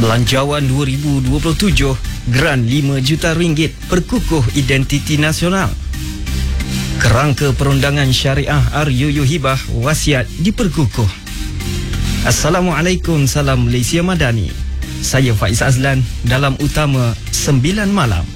Belanjawan 2027, Geran RM5 juta perkukuh identiti nasional. Kerangka perundangan syariah RUU Hibah wasiat diperkukuh. Assalamualaikum, salam Malaysia Madani. Saya Faiz Azlan dalam Utama 9 Malam.